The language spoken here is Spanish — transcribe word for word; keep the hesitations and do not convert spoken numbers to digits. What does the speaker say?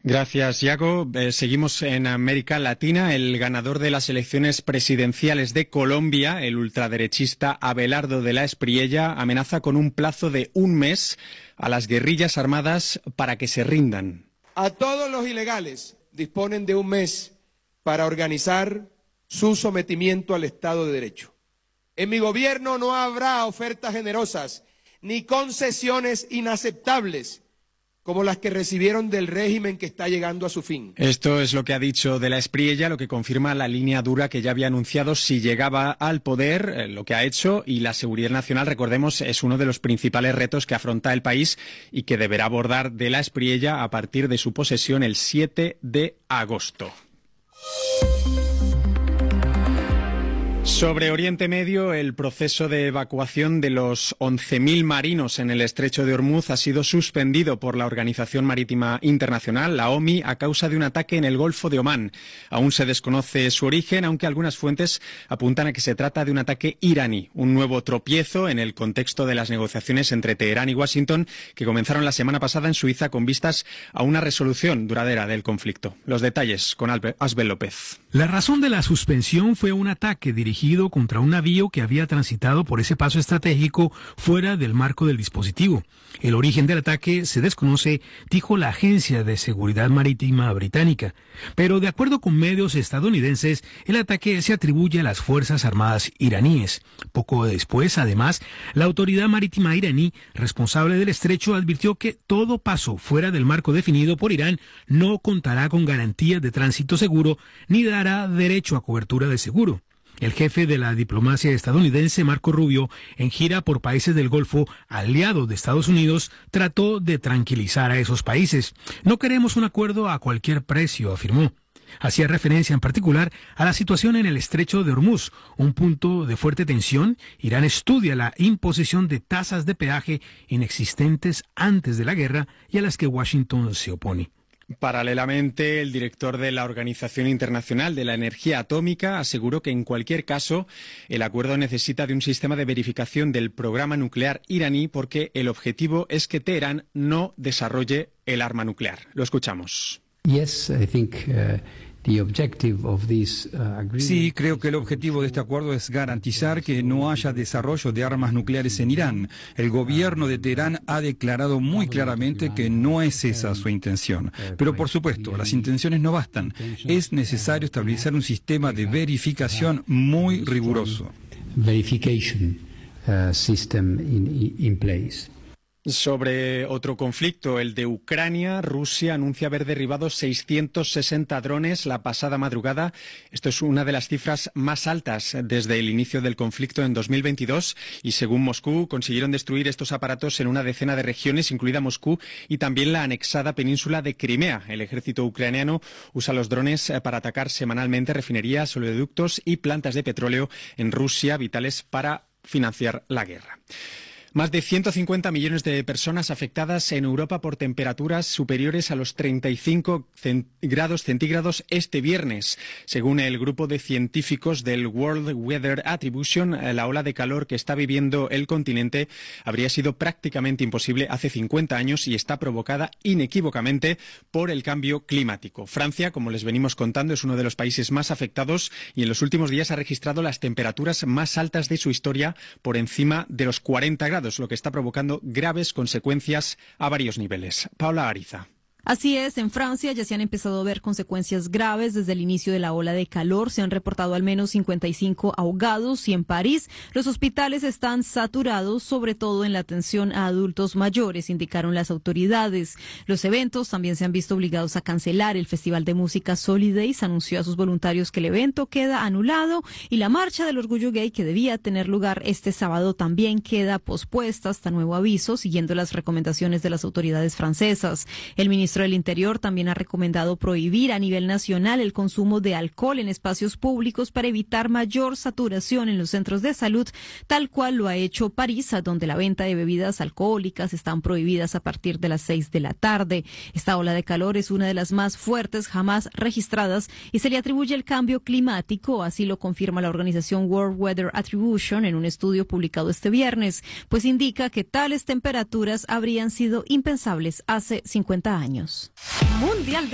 Gracias, Yago. Eh, seguimos en América Latina. El ganador de las elecciones presidenciales de Colombia, el ultraderechista Abelardo de la Espriella, amenaza con un plazo de un mes a las guerrillas armadas para que se rindan. A todos los ilegales disponen de un mes para organizar su sometimiento al Estado de Derecho. En mi gobierno no habrá ofertas generosas ni concesiones inaceptables como las que recibieron del régimen que está llegando a su fin. Esto es lo que ha dicho de la Espriella, lo que confirma la línea dura que ya había anunciado si llegaba al poder, eh, lo que ha hecho, y la seguridad nacional, recordemos, es uno de los principales retos que afronta el país y que deberá abordar de la Espriella a partir de su posesión el siete de agosto. Sobre Oriente Medio, el proceso de evacuación de los once mil marinos en el estrecho de Ormuz ha sido suspendido por la Organización Marítima Internacional, la O M I, a causa de un ataque en el Golfo de Omán. Aún se desconoce su origen, aunque algunas fuentes apuntan a que se trata de un ataque iraní, un nuevo tropiezo en el contexto de las negociaciones entre Teherán y Washington, que comenzaron la semana pasada en Suiza con vistas a una resolución duradera del conflicto. Los detalles con Asbel López. La razón de la suspensión fue un ataque dirigido contra un navío que había transitado por ese paso estratégico fuera del marco del dispositivo. El origen del ataque se desconoce, dijo la Agencia de Seguridad Marítima británica. Pero de acuerdo con medios estadounidenses, el ataque se atribuye a las Fuerzas Armadas iraníes. Poco después, además, la autoridad marítima iraní, responsable del estrecho, advirtió que todo paso fuera del marco definido por Irán no contará con garantías de tránsito seguro ni dará derecho a cobertura de seguro. El jefe de la diplomacia estadounidense, Marco Rubio, en gira por países del Golfo, aliado de Estados Unidos, trató de tranquilizar a esos países. No queremos un acuerdo a cualquier precio, afirmó. Hacía referencia en particular a la situación en el estrecho de Hormuz, un punto de fuerte tensión. Irán estudia la imposición de tasas de peaje inexistentes antes de la guerra y a las que Washington se opone. Paralelamente, el director de la Organización Internacional de la Energía Atómica aseguró que en cualquier caso el acuerdo necesita de un sistema de verificación del programa nuclear iraní porque el objetivo es que Teherán no desarrolle el arma nuclear. Lo escuchamos. Yes, I think, uh... Sí, creo que el objetivo de este acuerdo es garantizar que no haya desarrollo de armas nucleares en Irán. El gobierno de Teherán ha declarado muy claramente que no es esa su intención. Pero por supuesto, las intenciones no bastan. Es necesario establecer un sistema de verificación muy riguroso. Verification uh, system in, in place. Sobre otro conflicto, el de Ucrania, Rusia anuncia haber derribado seiscientos sesenta drones la pasada madrugada. Esto es una de las cifras más altas desde el inicio del conflicto en dos mil veintidós y según Moscú consiguieron destruir estos aparatos en una decena de regiones, incluida Moscú y también la anexada península de Crimea. El ejército ucraniano usa los drones para atacar semanalmente refinerías, oleoductos y plantas de petróleo en Rusia, vitales para financiar la guerra. Más de ciento cincuenta millones de personas afectadas en Europa por temperaturas superiores a los treinta y cinco grados centígrados este viernes. Según el grupo de científicos del World Weather Attribution, la ola de calor que está viviendo el continente habría sido prácticamente imposible hace cincuenta años y está provocada inequívocamente por el cambio climático. Francia, como les venimos contando, es uno de los países más afectados y en los últimos días ha registrado las temperaturas más altas de su historia por encima de los cuarenta grados. Lo que está provocando graves consecuencias a varios niveles. Paula Ariza. Así es, en Francia ya se han empezado a ver consecuencias graves desde el inicio de la ola de calor. Se han reportado al menos cincuenta y cinco ahogados y en París los hospitales están saturados, sobre todo en la atención a adultos mayores, indicaron las autoridades. Los eventos también se han visto obligados a cancelar. El Festival de Música Solidays anunció a sus voluntarios que el evento queda anulado y la Marcha del Orgullo Gay, que debía tener lugar este sábado, también queda pospuesta hasta nuevo aviso, siguiendo las recomendaciones de las autoridades francesas. El ministro del Interior también ha recomendado prohibir a nivel nacional el consumo de alcohol en espacios públicos para evitar mayor saturación en los centros de salud, tal cual lo ha hecho París, donde la venta de bebidas alcohólicas están prohibidas a partir de las seis de la tarde. Esta ola de calor es una de las más fuertes jamás registradas y se le atribuye el cambio climático, así lo confirma la organización World Weather Attribution en un estudio publicado este viernes, pues indica que tales temperaturas habrían sido impensables hace cincuenta años. Mundial de